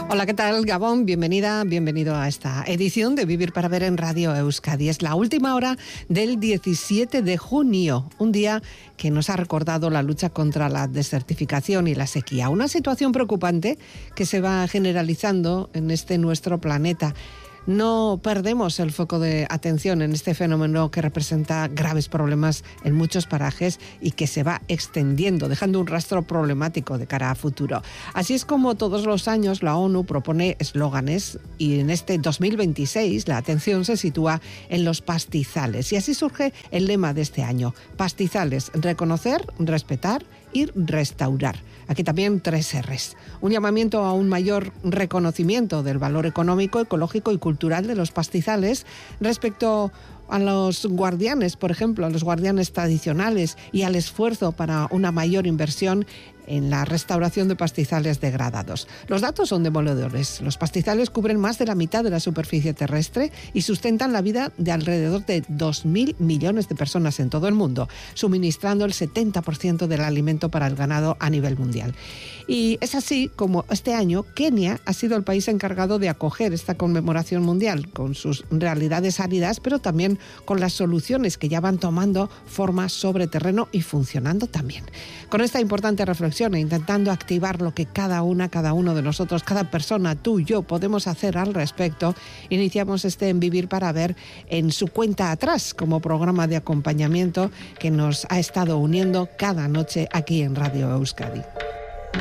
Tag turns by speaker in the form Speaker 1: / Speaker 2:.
Speaker 1: Hola, ¿qué tal, Gabón? Bienvenida, bienvenido a esta edición de Vivir para Ver en Radio Euskadi. Es la última hora del 17 de junio, un día que nos ha recordado la lucha contra la desertificación y la sequía. Una situación preocupante que se va generalizando en nuestro planeta. No perdemos el foco de atención en este fenómeno que representa graves problemas en muchos parajes y que se va extendiendo, dejando un rastro problemático de cara a futuro. Así es como todos los años la ONU propone eslóganes y en este 2026 la atención se sitúa en los pastizales. Y así surge el lema de este año: pastizales, reconocer, respetar y restaurar. Aquí también 3 R's. Un llamamiento a un mayor reconocimiento del valor económico, ecológico y cultural de los pastizales respecto a los guardianes, por ejemplo, a los guardianes tradicionales, y al esfuerzo para una mayor inversión en la restauración de pastizales degradados. Los datos son demoledores. Los pastizales cubren más de la mitad de la superficie terrestre y sustentan la vida de alrededor de 2.000 millones de personas en todo el mundo, suministrando el 70% del alimento para el ganado a nivel mundial. Y es así como este año Kenia ha sido el país encargado de acoger esta conmemoración mundial, con sus realidades áridas, pero también con las soluciones que ya van tomando forma sobre terreno y funcionando también. Con esta importante reflexión e intentando activar lo que cada uno de nosotros, cada persona, tú, yo, podemos hacer al respecto, iniciamos En Vivir para Ver en su cuenta atrás, como programa de acompañamiento que nos ha estado uniendo cada noche aquí en Radio Euskadi.